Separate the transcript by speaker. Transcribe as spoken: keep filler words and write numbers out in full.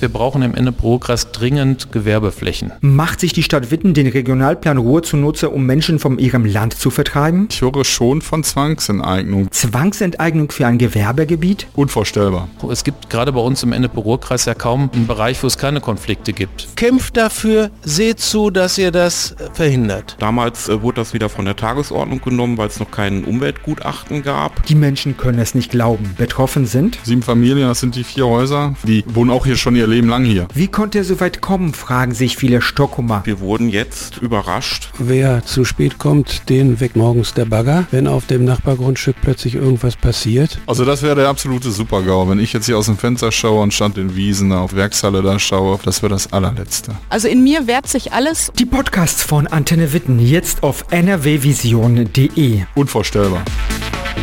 Speaker 1: wir brauchen im Ennepe-Ruhr-Kreis dringend Gewerbeflächen.
Speaker 2: Macht sich die Stadt Witten den Regionalplan Ruhr zunutze, um Menschen von ihrem Land zu vertreiben?
Speaker 3: Ich höre schon von Zwangsenteignung.
Speaker 2: Zwangsenteignung für ein Gewerbegebiet?
Speaker 3: Unvorstellbar.
Speaker 1: Es gibt gerade bei uns im Ennepe-Ruhr-Kreis ja kaum einen Bereich, wo es keine Konflikte gibt.
Speaker 4: Kämpft dafür, seht zu, dass ihr das verhindert.
Speaker 5: Damals äh, wurde das wieder von der Tagesordnung genommen, weil es noch kein Umweltgutachten gab.
Speaker 2: Die Menschen können es nicht glauben. Betroffen sind?
Speaker 3: Sieben Familien, das sind die vier Häuser. Die wohnen auch hier schon ihr Leben lang hier.
Speaker 2: Wie konnte er so weit kommen, fragen sich viele Stockholmer.
Speaker 5: Wir wurden jetzt überrascht.
Speaker 4: Wer zu spät kommt, den weckt morgens der Bagger, wenn auf dem Nachbargrundstück plötzlich irgendwas passiert.
Speaker 3: Also das wäre der absolute Super-GAU. Wenn ich jetzt hier aus dem Fenster schaue und statt den Wiesen auf Werkshalle da schaue, das wäre das allerletzte.
Speaker 6: Also in mir wehrt sich alles.
Speaker 2: Die Podcasts von Antenne Witten jetzt auf n r w vision punkt d e.
Speaker 3: Unvorstellbar.